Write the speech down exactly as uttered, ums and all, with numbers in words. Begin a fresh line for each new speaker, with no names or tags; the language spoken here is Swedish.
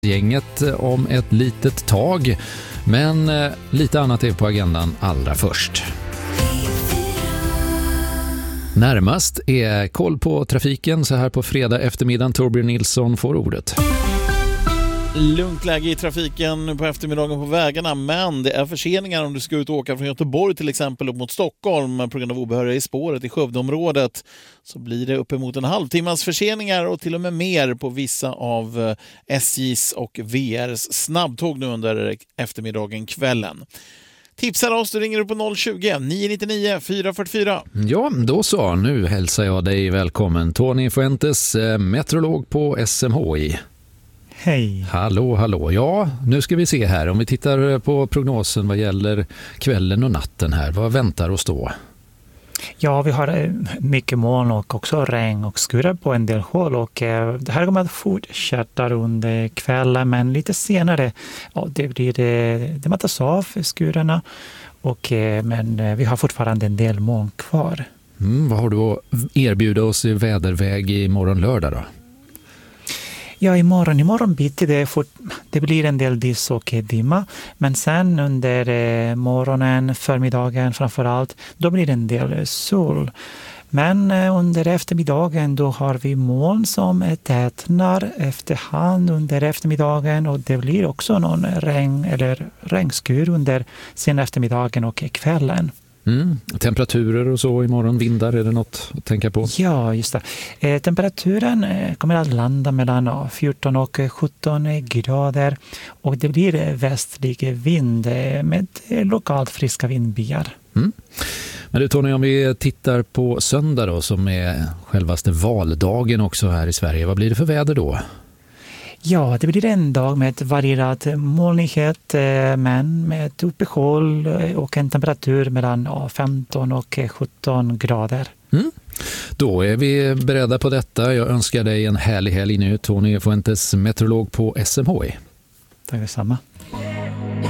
Gänget om ett litet tag, men eh, lite annat är på agendan allra först. Närmast är koll på trafiken så här på fredag eftermiddagen. Torbjörn Nilsson får ordet.
Lugnt läge i trafiken på eftermiddagen på vägarna, men det är förseningar om du ska ut och åka från Göteborg till exempel upp mot Stockholm på grund av obehöriga i spåret i Skövdeområdet. Så blir det uppemot en halvtimmas förseningar och till och med mer på vissa av S J:s och V R:s snabbtåg nu under eftermiddagen kvällen. Tipsar oss, du ringer upp på noll tjugo, nio nio nio, fyra fyra fyra.
Ja, då så. Nu hälsar jag dig välkommen. Tony Fuentes, meteorolog på S M H I.
Hej.
Hallå, hallå. Ja, nu ska vi se här. Om vi tittar på prognosen vad gäller kvällen och natten här. Vad väntar oss då?
Ja, vi har mycket moln och också regn och skurar på en del håll. Och det här kommer att fortsätta under kvällen, men lite senare ja, det blir det, det mattas av skurarna. Och, men vi har fortfarande en del moln kvar.
Mm, vad har du att erbjuda oss i väderväg i morgon lördag då?
Ja, imorgon, imorgon bitti det, fort, det blir en del dis och dimma. Men sen under eh, morgonen, förmiddagen framförallt, då blir det en del sol. Men eh, under eftermiddagen då har vi moln som tätnar efterhand under eftermiddagen. Och det blir också någon regn eller regnskur under sen eftermiddagen och kvällen.
Mm. Temperaturer och så imorgon, vindar, är det något att tänka på?
Ja, just det. Eh, temperaturen eh, kommer att landa mellan ja, fjorton och sjutton grader och det blir västlig vind eh, med eh, lokalt friska vindbyar.
Mm. Men du Tony, om vi tittar på söndag då, som är självaste valdagen också här i Sverige, vad blir det för väder då?
Ja, det blir en dag med varierad molnighet men med uppehåll och en temperatur mellan femton och sjutton grader.
Mm. Då är vi beredda på detta. Jag önskar dig en härlig helg nu. Tony Fuentes, meteorolog på S M H I.
Tack detsamma.